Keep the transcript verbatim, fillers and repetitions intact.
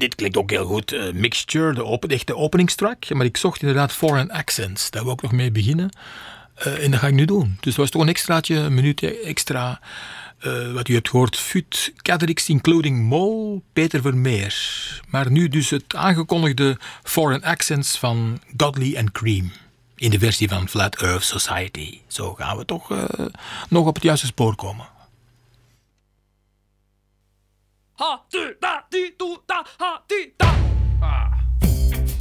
dit klinkt ook heel goed. Uh, Mixture, de, open, echt de openingstrack. Maar ik zocht inderdaad foreign accents. Daar wil ik ook nog mee beginnen. Uh, en dat ga ik nu doen. Dus dat was toch een extraatje, een minuutje extra. Uh, wat u hebt gehoord, Fut, Catrix, including Mol, Peter Vermeer. Maar nu dus het aangekondigde foreign accents van Godley and Cream. In de versie van Flat Earth Society. Zo gaan we toch uh, nog op het juiste spoor komen. Ha, tu, da, di, du, da, ha, di, da. Ah.